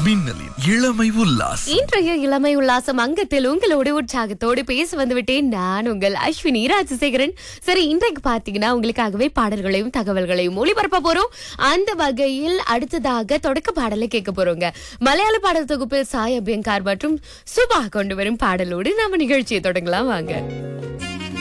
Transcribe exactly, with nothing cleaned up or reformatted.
மின்னலின் இளமை உல்லாஸ். இன்றைய இளமை உல்லாசம் அங்கத்தில் உங்களோடு உற்சாகத்தோடு பேச வந்துவிட்டேன். நான் உங்கள் அஸ்வினி ராஜசேகரன். சரி, இன்றைக்கு பாத்தீங்கன்னா உங்களுக்காகவே பாடல்களையும் தகவல்களையும் ஒளிபரப்ப போறோம். அந்த வகையில் அடுத்ததாக தொடக்க பாடலை கேட்க போறோங்க. மலையாள பாடல் தொகுப்பில் சாய் அபியங்கார் மற்றும் சுபா கொண்டு வரும் பாடலோடு நாம நிகழ்ச்சியை தொடங்கலாம் வாங்க.